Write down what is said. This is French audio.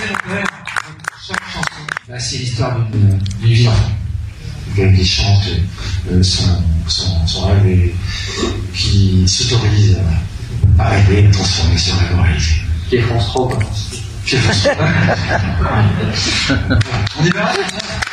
C'est l'histoire d'une vie d'enfant. Quelqu'un qui chante son rêve et qui s'autorise à rêver, à transformer ce rêve en réalité. Qui est France 3, quoi. On y va.